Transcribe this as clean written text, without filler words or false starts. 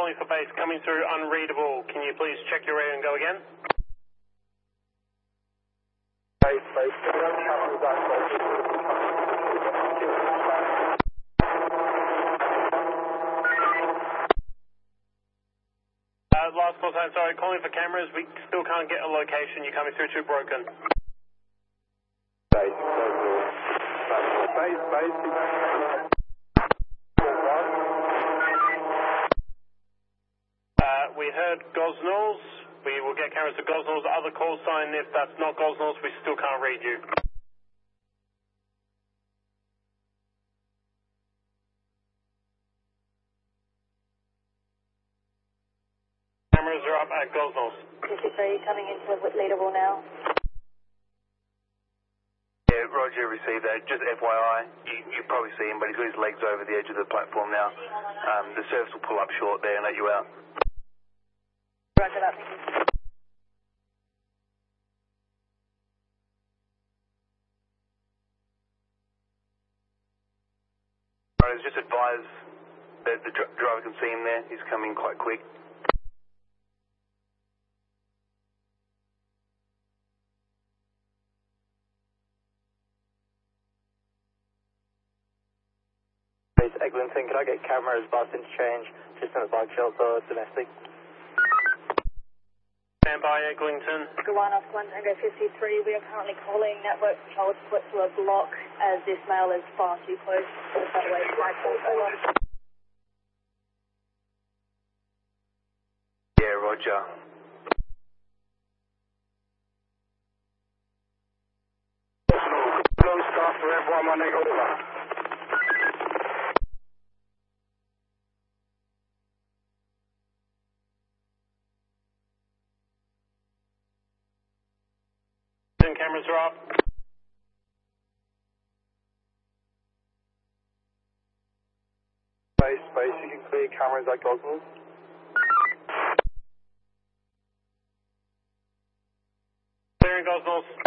calling for base, coming through unreadable. Can you please check your radio and go again? Base, last call sign, sorry, calling for cameras. We still can't get a location. You're coming through too broken. Base. We heard Gosnells. We will get cameras to Gosnells. Other call sign, if that's not Gosnells, we still can't read you. Cameras are up at Gosnells. 53 coming into the leaderable now. Yeah, Roger, received that. Just FYI, you probably see him, but he's got his legs over the edge of the platform now. The service will pull up short there and let you out. Roger that. Right, just advise that the driver can see him there. He's coming quite quick. Eglinton, can I get cameras, bus interchange, just in the bike shelter, domestic? Stand by, Eglinton. One off 153, we are currently calling network control to put to a block as this mail is far too close to the subway flagpole. Yeah, Roger. Close start for everyone, my nigga, over. Cameras are up. Base, you can clear cameras at Gosnells. Clearing Gosnells.